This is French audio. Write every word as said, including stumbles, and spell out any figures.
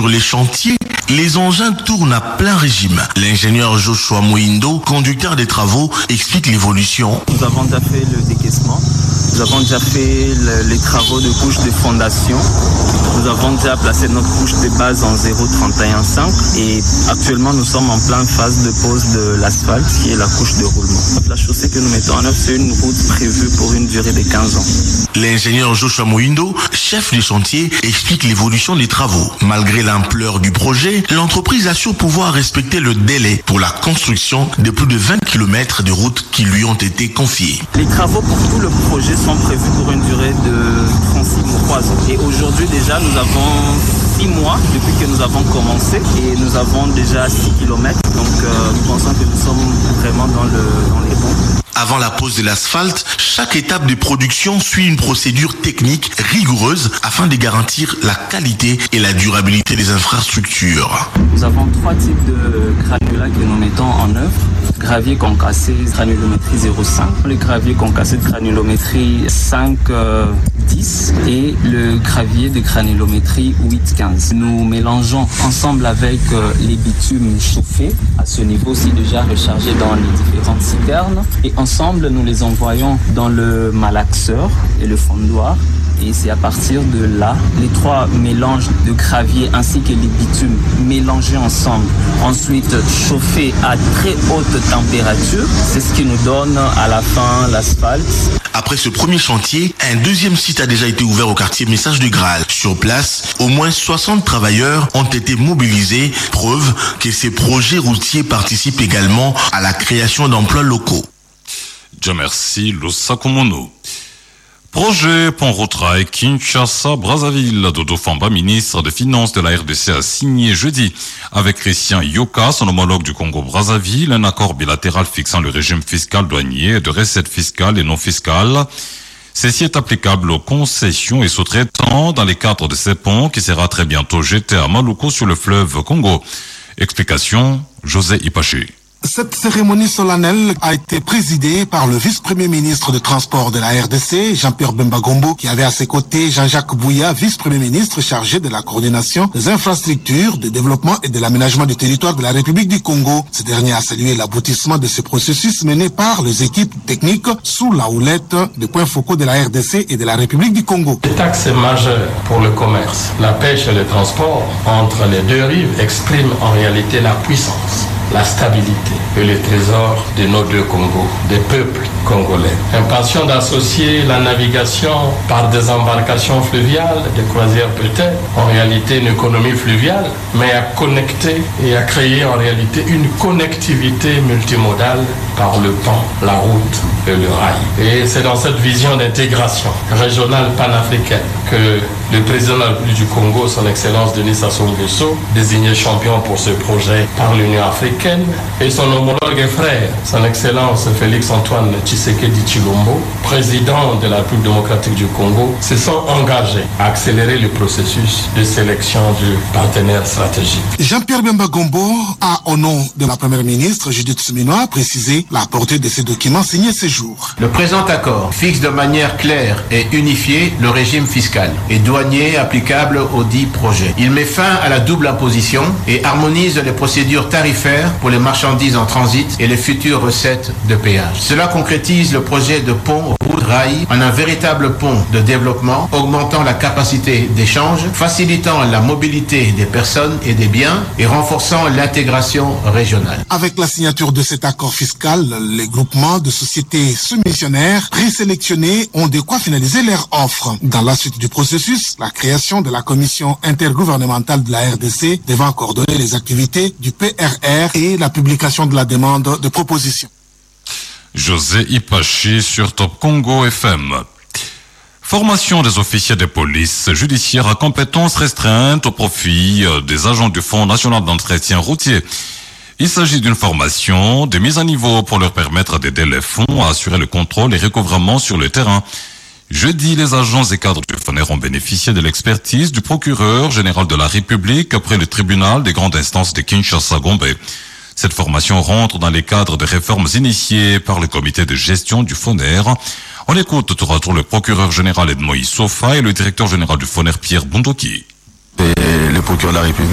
Sur les chantiers, les engins tournent à plein régime. L'ingénieur Joshua Mouindo, conducteur des travaux, explique l'évolution. Nous avons déjà fait le décaissement, nous avons déjà fait le, les travaux de couche de fondation, nous avons déjà placé notre couche de base en zéro virgule trente et un cinq et actuellement nous sommes en pleine phase de pose de l'asphalte qui est la couche de roulement. La chaussée que nous mettons en œuvre, c'est une route prévue pour une durée de quinze ans. L'ingénieur Joshua Mouindo, chef du chantier, explique l'évolution des travaux. Malgré l'ampleur du projet, l'entreprise assure pouvoir respecter le délai pour la construction de plus de vingt kilomètres de routes qui lui ont été confiés. Les travaux pour tout le projet sont prévus pour une durée de trente-six mois, trois ans. Et aujourd'hui déjà, nous avons six mois depuis que nous avons commencé et nous avons déjà six kilomètres. Donc euh, nous pensons que nous sommes vraiment dans, le, dans les bons. Avant la pose de l'asphalte, chaque étape de production suit une procédure technique rigoureuse afin de garantir la qualité et la durabilité des infrastructures. Nous avons trois types de granulats que nous mettons en œuvre. Gravier concassé, granulométrie zéro virgule cinq, le gravier concassé de granulométrie cinq dix et le gravier de granulométrie huit quinze. Nous mélangeons ensemble avec les bitumes chauffés, à ce niveau-ci déjà rechargés dans les différentes citernes, et ensemble nous les envoyons dans le malaxeur et le fondoir. Et c'est à partir de là, les trois mélanges de gravier ainsi que les bitumes mélangés ensemble, ensuite chauffés à très haute température, c'est ce qui nous donne à la fin l'asphalte. Après ce premier chantier, un deuxième site a déjà été ouvert au quartier Message du Graal. Sur place, au moins soixante travailleurs ont été mobilisés, preuve que ces projets routiers participent également à la création d'emplois locaux. Dieu merci, Losakomono. Projet Pont-Rotrail Kinshasa-Brazzaville. Dodo Famba, ministre des Finances de la R D C, a signé jeudi avec Christian Yoka, son homologue du Congo-Brazzaville, un accord bilatéral fixant le régime fiscal douanier de recettes fiscales et non fiscales. Ceci est applicable aux concessions et sous-traitants dans les cadres de ces ponts qui sera très bientôt jeté à Maluku sur le fleuve Congo. Explication, José Ipaché. Cette cérémonie solennelle a été présidée par le vice-premier ministre de Transport de la R D C, Jean-Pierre Bemba Gombo, qui avait à ses côtés Jean-Jacques Bouya, vice-premier ministre chargé de la coordination des infrastructures, du développement et de l'aménagement du territoire de la République du Congo. Ce dernier a salué l'aboutissement de ce processus mené par les équipes techniques sous la houlette des points focaux de la R D C et de la République du Congo. Cet axe majeur pour le commerce, la pêche et le transport entre les deux rives exprime en réalité la puissance, la stabilité et le trésor de nos deux Congos, des peuples congolais. Impatient d'associer la navigation par des embarcations fluviales, des croisières peut-être, en réalité une économie fluviale, mais à connecter et à créer en réalité une connectivité multimodale par le pont, la route et le rail. Et c'est dans cette vision d'intégration régionale panafricaine que le président de la République du Congo, son Excellence Denis Sassou Nguesso, désigné champion pour ce projet par l'Union africaine, et son homologue et frère, son Excellence Félix-Antoine Tshisekedi Tshilombo, président de la République démocratique du Congo, se sont engagés à accélérer le processus de sélection du partenaire stratégique. Jean-Pierre Bemba Gombo a, au nom de la première ministre Judith Suminwa, précisé la portée de ces documents signés ce jour. Le présent accord fixe de manière claire et unifiée le régime fiscal et douanier applicable aux dix projets. Il met fin à la double imposition et harmonise les procédures tarifaires pour les marchandises en transit et les futures recettes de péage. Cela concrétise le projet de pont route-rail en un véritable pont de développement, augmentant la capacité d'échange, facilitant la mobilité des personnes et des biens et renforçant l'intégration régionale. Avec la signature de cet accord fiscal, les groupements de sociétés soumissionnaires présélectionnés ont de quoi finaliser leur offre. Dans la suite du processus, la création de la commission intergouvernementale de la R D C devant coordonner les activités du P R R et la publication de la demande de proposition. José Ipachi sur Top Congo F M. Formation des officiers de police judiciaire à compétences restreintes au profit des agents du Fonds national d'entretien routier. Il s'agit d'une formation de mise à niveau pour leur permettre d'aider les fonds à assurer le contrôle et recouvrement sur le terrain. Jeudi, les agents et cadres du F N R ont bénéficié de l'expertise du procureur général de la République après le tribunal des grandes instances de Kinshasa-Gombe. Cette formation rentre dans les cadres des réformes initiées par le comité de gestion du F N R. On écoute tour à tour le procureur général Edmoï Sofa et le directeur général du F N R Pierre Bundoki. Et le procureur de la République